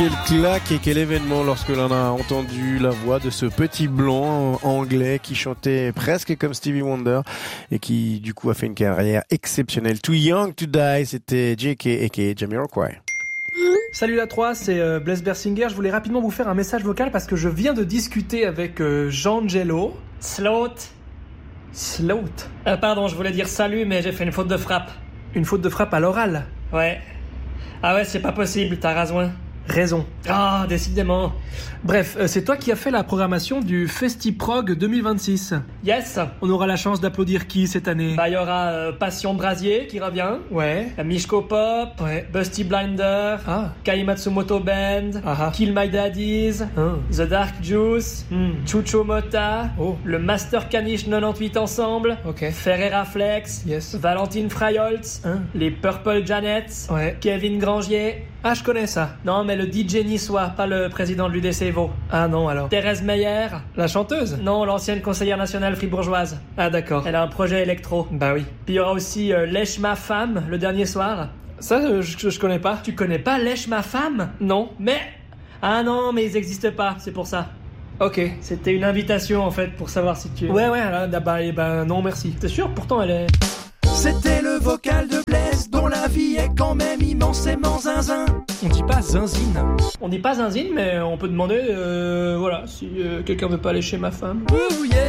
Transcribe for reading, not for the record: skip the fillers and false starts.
Quelle claque et quel événement lorsque l'on a entendu la voix de ce petit blond anglais qui chantait presque comme Stevie Wonder et qui du coup a fait une carrière exceptionnelle. Too Young to Die, c'était JK aka Jamiroquai. Salut la 3, c'est Blaise Bersinger. Je voulais rapidement vous faire un message vocal parce que je viens de discuter avec Jean-Angelo. Sloat. Pardon, je voulais dire salut, mais j'ai fait une faute de frappe. Une faute de frappe à l'oral. Ouais. Ah ouais, c'est pas possible, t'as Raison. Ah, décidément. Bref, c'est toi qui as fait la programmation du FestiProg 2026. Yes. On aura la chance d'applaudir qui cette année? Bah, il y aura Passion Brasier qui revient. Ouais. Mishko Pop. Ouais. Busty Blinder. Kai Matsumoto Band. Kill My Daddies. The Dark Juice. Chucho Mota. Oh. Le Master Caniche 98 Ensemble. Ok. Ferreira Flex. Yes. Valentine Freyholtz. Les Purple Janets. Ouais. Kevin Grangier. Ah, je connais ça. Non, mais le DJ niçois, pas le président de l'UDC Evo. Ah non, alors. Thérèse Meyer. La chanteuse? Non, l'ancienne conseillère nationale fribourgeoise. Ah, d'accord. Elle a un projet électro. Bah oui. Puis il y aura aussi Lèche ma femme, le dernier soir. Ça, je connais pas. Tu connais pas Lèche ma femme? Non. Mais... Ah non, mais ils existent pas, c'est pour ça. Ok. C'était une invitation, en fait, pour savoir si tu... Ouais, bah non, merci. T'es sûr? Pourtant, elle est... C'était le vocal de Blaise, dont la vie est quand même immensément zinzin. On dit pas zinzine. On dit pas zinzine, mais on peut demander, voilà, si quelqu'un veut pas lécher ma femme. Ouh, yeah.